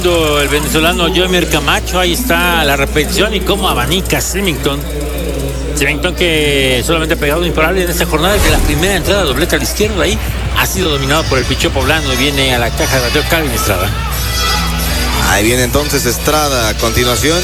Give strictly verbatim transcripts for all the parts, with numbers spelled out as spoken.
lanzando el venezolano Yoimer Camacho. Ahí está la repetición y cómo abanica Symington. Symington que solamente ha pegado un imparable en esta jornada desde la primera entrada, doblete a la izquierda. Ahí ha sido dominado por el picheo poblano y viene a la caja de bateo Calvin Estrada. Ahí viene entonces Estrada a continuación,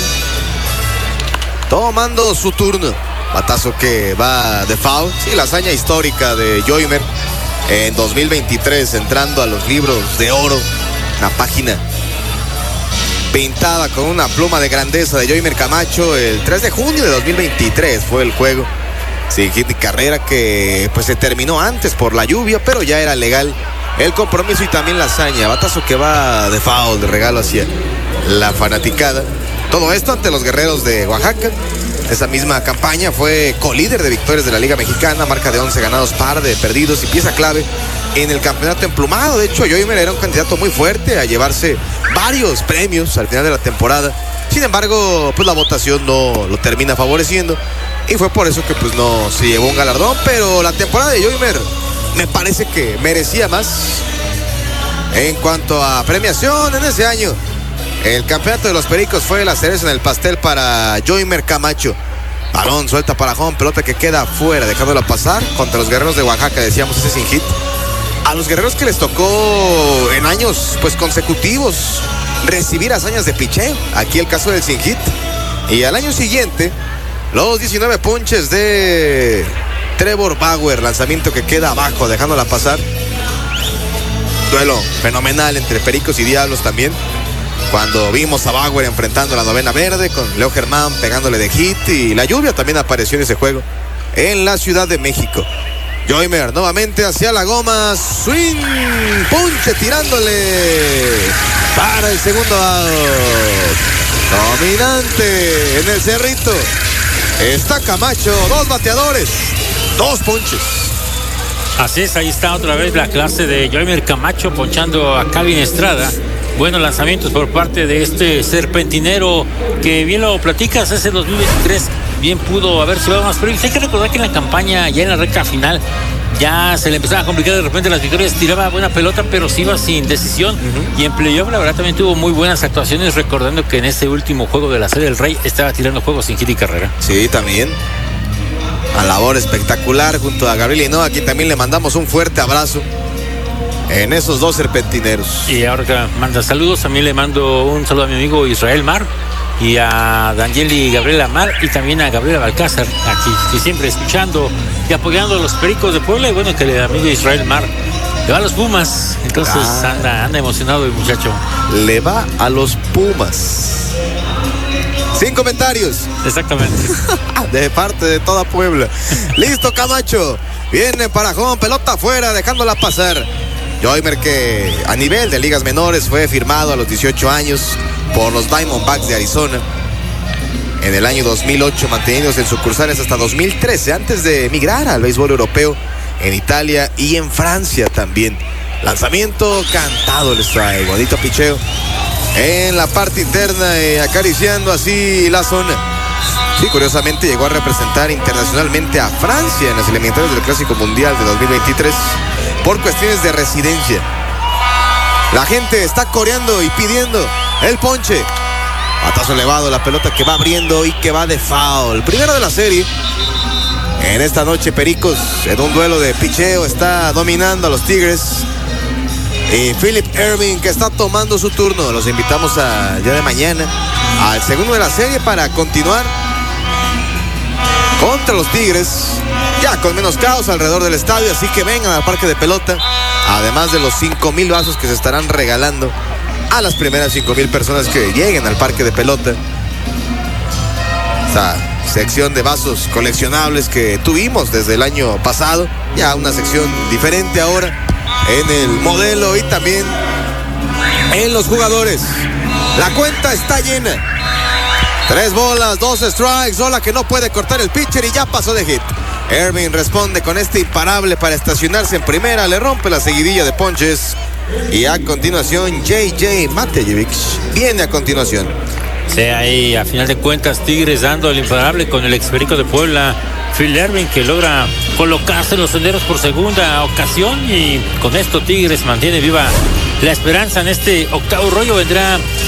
tomando su turno. Batazo que va de foul. Sí, la hazaña histórica de Yoimer en dos mil veintitrés, entrando a los libros de oro. Una página pintada con una pluma de grandeza de Yoimer Camacho. El tres de junio de dos mil veintitrés fue el juego. Sin hit ni carrera, que pues se terminó antes por la lluvia, pero ya era legal el compromiso y también la hazaña. Batazo que va de foul, de regalo hacia la fanaticada. Todo esto ante los Guerreros de Oaxaca. Esa misma campaña fue colíder de victorias de la Liga Mexicana, marca de once ganados, par de perdidos y pieza clave en el campeonato emplumado. De hecho, Yoimer era un candidato muy fuerte a llevarse varios premios al final de la temporada. Sin embargo, pues la votación no lo termina favoreciendo y fue por eso que pues no se llevó un galardón. Pero la temporada de Yoimer me parece que merecía más. En cuanto a premiación en ese año, el campeonato de los Pericos fue la cereza en el pastel para Yoimer Camacho. Balón suelta para home, pelota que queda afuera, dejándola pasar contra los Guerreros de Oaxaca. Decíamos, ese sin hit. A los Guerreros que les tocó en años pues consecutivos recibir hazañas de picheo. Aquí el caso del sin hit. Y al año siguiente, los diecinueve ponches de Trevor Bauer. Lanzamiento que queda abajo, dejándola pasar. Duelo fenomenal entre Pericos y Diablos también, cuando vimos a Bauer enfrentando la novena verde con Leo Germán pegándole de hit, y la lluvia también apareció en ese juego en la Ciudad de México. Yoimer nuevamente hacia la goma, swing, punche tirándole para el segundo out. Dominante en el Cerrito está Camacho, dos bateadores, dos ponches. Así es, ahí está otra vez la clase de Yoimer Camacho ponchando a Calvin Estrada. Buenos lanzamientos por parte de este serpentinero que, bien lo platicas, ese dos mil veintitrés bien pudo haber llevado más premios. Hay que recordar que en la campaña, ya en la recta final, ya se le empezaba a complicar de repente las victorias. Tiraba buena pelota, pero se iba sin decisión. Uh-huh. Y en playoff, la verdad, también tuvo muy buenas actuaciones, recordando que en ese último juego de la Serie del Rey estaba tirando juegos sin hit y carrera. Sí, también. A labor espectacular junto a Gabriel Hinoa. Aquí también le mandamos un fuerte abrazo en esos dos serpentineros. Y ahora que manda saludos, también le mando un saludo a mi amigo Israel Mar y a Danieli Gabriela Mar y también a Gabriela Balcázar, aquí, que siempre escuchando y apoyando a los Pericos de Puebla. Y bueno, que el amigo Israel Mar le va a los Pumas, entonces ah. anda, anda emocionado el muchacho. Le va a los Pumas. Sin comentarios. Exactamente. De parte de toda Puebla. Listo, Camacho. Viene para home, pelota afuera, dejándola pasar. Yoimer, que a nivel de ligas menores fue firmado a los dieciocho años por los Diamondbacks de Arizona. En el año dos mil ocho, mantenidos en sucursales hasta dos mil trece, antes de emigrar al béisbol europeo en Italia y en Francia también. Lanzamiento cantado el strike, bonito picheo en la parte interna, eh, acariciando así la zona. Sí, curiosamente llegó a representar internacionalmente a Francia en las eliminatorias del Clásico Mundial de dos mil veintitrés por cuestiones de residencia. La gente está coreando y pidiendo el ponche. Batazo elevado, la pelota que va abriendo y que va de foul. Primero de la serie. En esta noche, Pericos, en un duelo de picheo, está dominando a los Tigres. Y Philip Ervin, que está tomando su turno. Los invitamos a día de mañana al segundo de la serie para continuar contra los Tigres, ya con menos caos alrededor del estadio. Así que vengan al parque de pelota, además de los cinco mil vasos que se estarán regalando a las primeras cinco mil personas que lleguen al parque de pelota. Esta sección de vasos coleccionables que tuvimos desde el año pasado, ya una sección diferente ahora en el modelo y también en los jugadores. La cuenta está llena. Tres bolas, dos strikes, Sola que no puede cortar el pitcher y ya pasó de hit. Ervin responde con este imparable para estacionarse en primera, le rompe la seguidilla de ponches y a continuación J J Matejevic viene a continuación. Sí, ahí a final de cuentas Tigres dando el imparable con el ex Perico de Puebla, Phil Ervin, que logra colocarse en los senderos por segunda ocasión, y con esto Tigres mantiene viva la esperanza en este octavo rollo. Vendrá